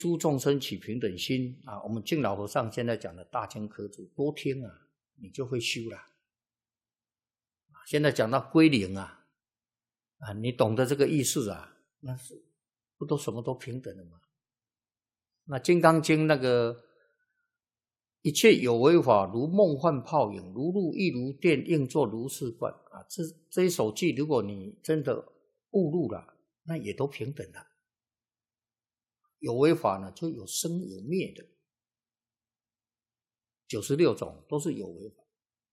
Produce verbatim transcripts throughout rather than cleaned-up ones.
诸众生起平等心啊。我们敬老和尚现在讲的大经科注，多听啊，你就会修了。现在讲到归零啊，啊，你懂得这个意思啊，那是不都什么都平等了吗？那《金刚经》那个一切有为法，如梦幻泡影，如露亦如电，应作如是观啊。这这一首偈，如果你真的悟入了，那也都平等了。有为法呢，就有生有灭的，九十六种都是有为法。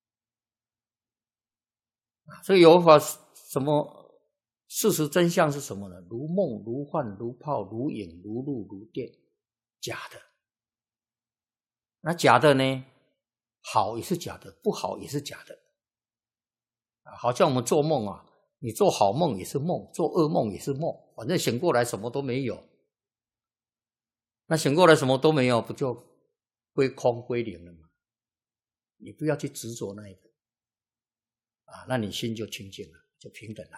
所以有为法什么事实真相是什么呢？如梦如幻如泡如影如露如电，假的。那假的呢，好也是假的，不好也是假的。好像我们做梦啊，你做好梦也是梦，做噩梦也是梦，反正醒过来什么都没有。那醒过来什么都没有，不就归空归零了吗？你不要去执着那一个啊，那你心就清净了，就平等了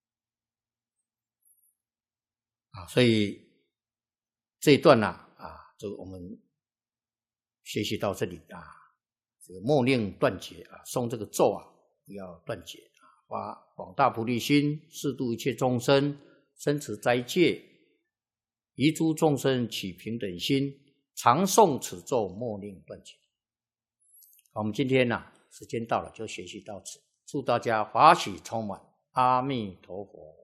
啊。所以这一段呢 啊, 啊，就我们学习到这里啊，这个莫令断绝啊，诵这个咒啊，不要断绝啊，发广大菩提心，示度一切众生，生持斋戒，宜诸众生起平等心，常诵此咒，莫令断绝。好，我们今天呢、啊，时间到了，就学习到此。祝大家法喜充满，阿弥陀佛。